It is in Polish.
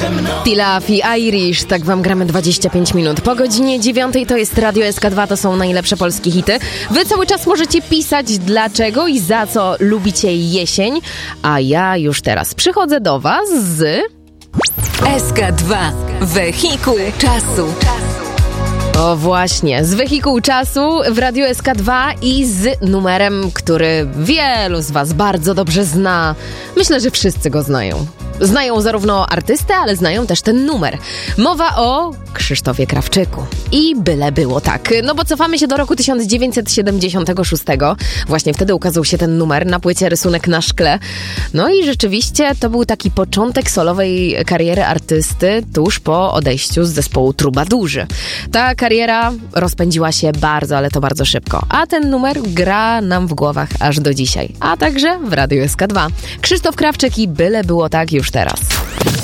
Pilaf i Irish, tak wam gramy 25 minut. Po godzinie 9 to jest Radio SK2, to są najlepsze polskie hity. Wy cały czas możecie pisać dlaczego i za co lubicie jesień, a ja już teraz przychodzę do was z... SK2, wehikuł czasu. O właśnie, z wehikułu czasu w Radiu SK2 i z numerem, który wielu z was bardzo dobrze zna. Myślę, że wszyscy go znają. Znają zarówno artystę, ale znają też ten numer. Mowa o Krzysztofie Krawczyku. I byle było tak. No bo cofamy się do roku 1976. Właśnie wtedy ukazał się ten numer na płycie Rysunek na szkle. No i rzeczywiście to był taki początek solowej kariery artysty tuż po odejściu z zespołu Trubadurzy. Ta kariera rozpędziła się bardzo, ale to bardzo szybko. A ten numer gra nam w głowach aż do dzisiaj. A także w Radiu SK2. Krzysztof Krawczyk i byle było tak już teraz.